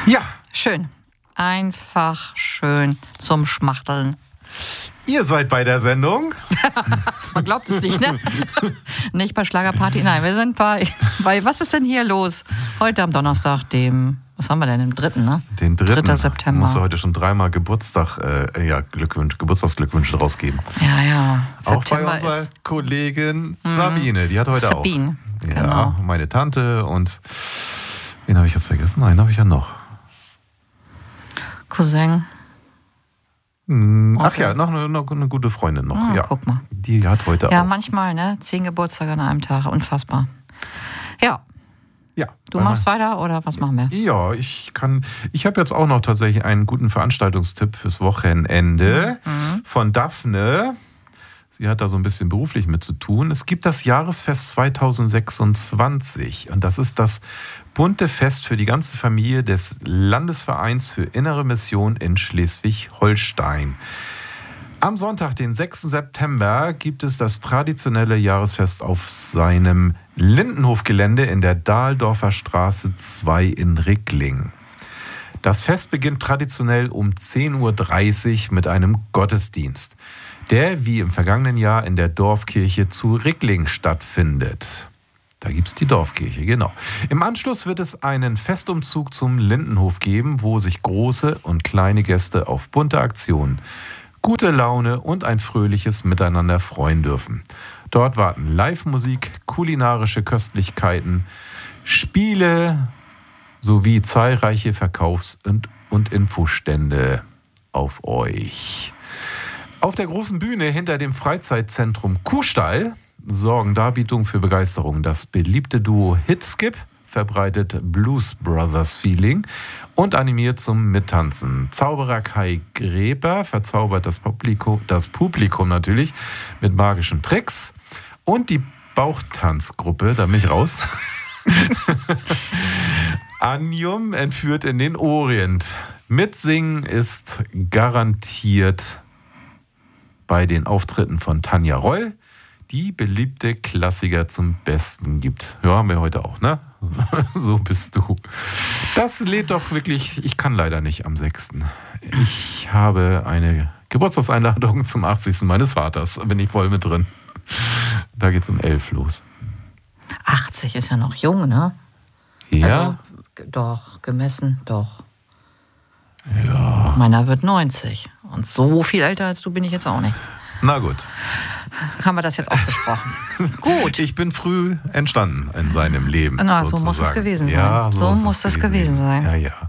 Ja. Schön. Einfach schön zum Schmachteln. Ihr seid bei der Sendung. Man glaubt es nicht, ne? Nicht bei Schlagerparty, nein, wir sind bei was ist denn hier los? Heute am Donnerstag, was haben wir denn, dem 3., ne? Den 3. September. Musst du heute schon 3-mal Geburtstagsglückwünsche rausgeben. Ja. Auch September bei unserer Kollegin Sabine, die hat heute Sabine, auch. Ja, genau. Meine Tante und wen habe ich jetzt vergessen? Einen habe ich ja noch. Cousin. Ach Okay. ja, noch eine gute Freundin noch. Ja. Guck mal. Die hat heute auch. Ja, manchmal, ne? 10 Geburtstage an einem Tag, unfassbar. Ja. Ja. Du machst weiter oder was machen wir? Ja, ich habe jetzt auch noch tatsächlich einen guten Veranstaltungstipp fürs Wochenende von Daphne. Sie hat da so ein bisschen beruflich mit zu tun. Es gibt das Jahresfest 2026 und das ist das bunte Fest für die ganze Familie des Landesvereins für Innere Mission in Schleswig-Holstein. Am Sonntag, den 6. September, gibt es das traditionelle Jahresfest auf seinem Lindenhofgelände in der Dahldorfer Straße 2 in Rickling. Das Fest beginnt traditionell um 10.30 Uhr mit einem Gottesdienst, der wie im vergangenen Jahr in der Dorfkirche zu Rickling stattfindet. Da gibt es die Dorfkirche, genau. Im Anschluss wird es einen Festumzug zum Lindenhof geben, wo sich große und kleine Gäste auf bunte Aktionen, gute Laune und ein fröhliches Miteinander freuen dürfen. Dort warten Live-Musik, kulinarische Köstlichkeiten, Spiele sowie zahlreiche Verkaufs- und Infostände auf euch. Auf der großen Bühne hinter dem Freizeitzentrum Kuhstall sorgen Darbietungen für Begeisterung. Das beliebte Duo Hitskip verbreitet Blues Brothers Feeling und animiert zum Mittanzen. Zauberer Kai Gräber verzaubert das Publikum natürlich mit magischen Tricks und die Bauchtanzgruppe, da bin ich raus, Anium entführt in den Orient. Mitsingen ist garantiert bei den Auftritten von Tanja Roll, die beliebte Klassiker zum Besten gibt. Ja, haben wir heute auch, ne? So bist du. Das lädt doch wirklich, ich kann leider nicht am 6. Ich habe eine Geburtstagseinladung zum 80. meines Vaters, da bin ich voll mit drin. Da geht's um 11 los. 80 ist ja noch jung, ne? Ja? Also, doch, gemessen, doch. Ja. Meiner wird 90. Und so viel älter als du bin ich jetzt auch nicht. Na gut. Haben wir das jetzt auch besprochen. Gut. Ich bin früh entstanden in seinem Leben. Na, sozusagen. so muss es gewesen sein. Ja, so muss das gewesen sein. Ja, ja.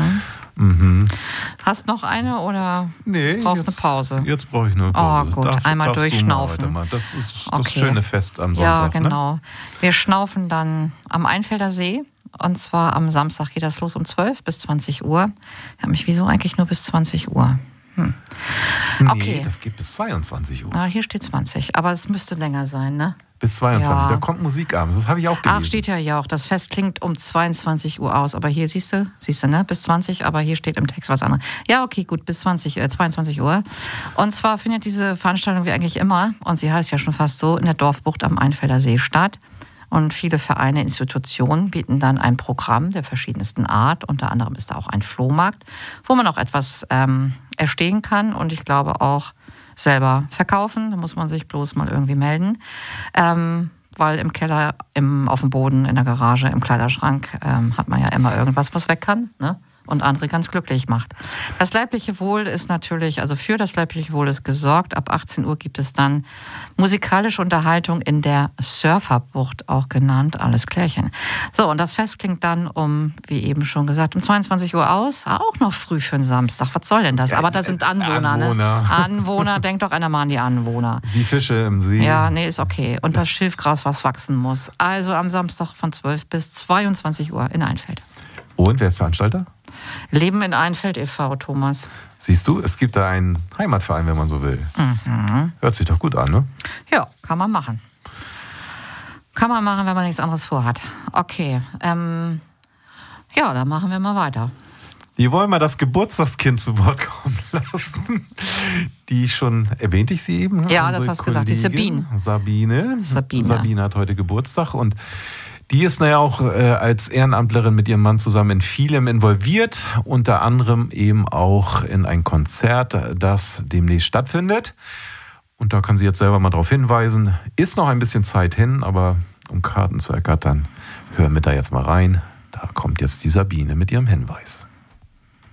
Hast noch eine oder brauchst jetzt, eine Pause? Jetzt brauche ich eine Pause. Oh gut, einmal durchschnaufen. Das ist das Okay. schöne Fest am Sonntag. Ja, genau. Ne? Wir schnaufen dann am Einfelder See. Und zwar am Samstag geht das los um 12 bis 20 Uhr. Ich habe mich, wieso eigentlich nur bis 20 Uhr? Okay. Nee, das geht bis 22 Uhr. Ah, hier steht 20, aber es müsste länger sein, ne? Bis 22, Ja. da kommt Musik abends. Das habe ich auch gelesen. Ach, steht ja hier auch. Das Fest klingt um 22 Uhr aus. Aber hier siehst du, ne? Bis 20, aber hier steht im Text was anderes. Ja, okay, gut, bis 22 Uhr. Und zwar findet diese Veranstaltung wie eigentlich immer, und sie heißt ja schon fast so, in der Dorfbucht am Einfelder See statt. Und viele Vereine, Institutionen bieten dann ein Programm der verschiedensten Art. Unter anderem ist da auch ein Flohmarkt, wo man auch etwas erstehen kann und ich glaube auch selber verkaufen. Da muss man sich bloß mal irgendwie melden. Weil im Keller, auf dem Boden, in der Garage, im Kleiderschrank hat man ja immer irgendwas, was weg kann, ne? Und andere ganz glücklich macht. Das leibliche Wohl ist natürlich, also für das leibliche Wohl ist gesorgt. Ab 18 Uhr gibt es dann musikalische Unterhaltung in der Surferbucht, auch genannt. Alles klärchen. So, und das Fest klingt dann wie eben schon gesagt, um 22 Uhr aus. Auch noch früh für einen Samstag. Was soll denn das? Aber da sind Anwohner, ne? Anwohner, denkt doch einer mal an die Anwohner. Die Fische im See. Ja, nee, ist okay. Und das Schilfgras, was wachsen muss. Also am Samstag von 12 bis 22 Uhr in Einfeld. Und wer ist Veranstalter? Leben in Einfeld e.V., Thomas. Siehst du, es gibt da einen Heimatverein, wenn man so will. Hört sich doch gut an, ne? Ja, kann man machen. Kann man machen, wenn man nichts anderes vorhat. Okay, ja, dann machen wir mal weiter. Die wollen mal das Geburtstagskind zu Wort kommen lassen. Die schon, erwähnte ich sie eben? Ja, das hast du gesagt, die Sabine. Sabine hat heute Geburtstag und Die ist auch als Ehrenamtlerin mit ihrem Mann zusammen in vielem involviert, unter anderem eben auch in ein Konzert, das demnächst stattfindet. Und da kann sie jetzt selber mal darauf hinweisen. Ist noch ein bisschen Zeit hin, aber um Karten zu ergattern, hören wir da jetzt mal rein. Da kommt jetzt die Sabine mit ihrem Hinweis.